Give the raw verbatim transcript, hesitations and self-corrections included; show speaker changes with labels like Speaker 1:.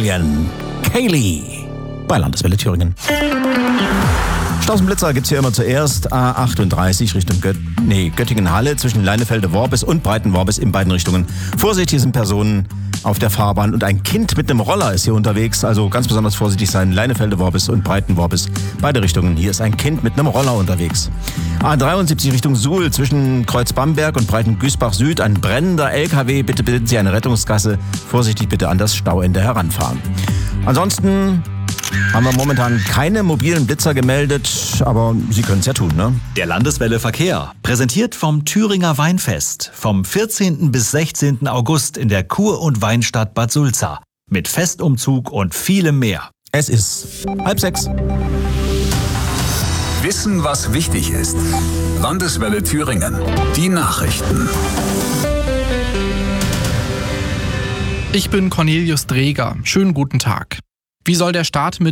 Speaker 1: Marianne Cayley bei Landeswelle Thüringen. Stausenblitzer gibt's hier immer zuerst. A achtunddreißig Richtung Gött- nee, Göttingen-Halle zwischen Leinefelde-Worbis und Breiten-Worbis in beiden Richtungen. Vorsicht, hier sind Personen auf der Fahrbahn und ein Kind mit einem Roller ist hier unterwegs. Also ganz besonders vorsichtig sein. Leinefelde-Worbis und Breiten-Worbis, beide Richtungen. Hier ist ein Kind mit einem Roller unterwegs. A dreiundsiebzig Richtung Suhl zwischen Kreuz Bamberg und Breiten-Güßbach Süd. Ein brennender L K W. Bitte bilden Sie eine Rettungsgasse. Vorsichtig bitte an das Stauende heranfahren. Ansonsten haben wir momentan keine mobilen Blitzer gemeldet, aber Sie können es ja tun, ne?
Speaker 2: Der Landeswelle Verkehr, präsentiert vom Thüringer Weinfest, vom vierzehnten bis sechzehnten August in der Kur- und Weinstadt Bad Sulza. Mit Festumzug und vielem mehr.
Speaker 1: Es ist halb sechs.
Speaker 3: Wissen, was wichtig ist. Landeswelle Thüringen. Die Nachrichten.
Speaker 4: Ich bin Cornelius Dreger. Schönen guten Tag. Wie soll der Staat mit